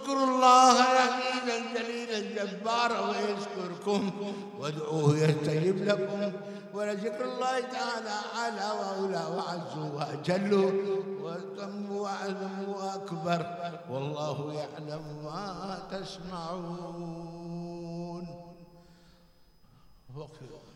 اذكروا الله العزيز الجليل الجبار ويذكركم وادعوه يستجب لكم، ولذكر الله تعالى أعلى وأولى وأعز وأجل وأتم وأعظم وأكبر، والله يعلم ما تصنعون.